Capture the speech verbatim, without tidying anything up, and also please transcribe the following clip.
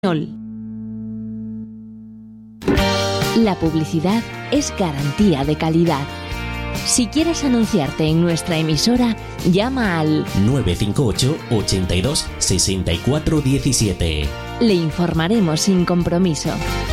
La publicidad es garantía de calidad. Si quieres anunciarte en nuestra emisora, llama al nueve cinco ocho, ochenta y dos, sesenta y cuatro diecisiete. Le informaremos sin compromiso.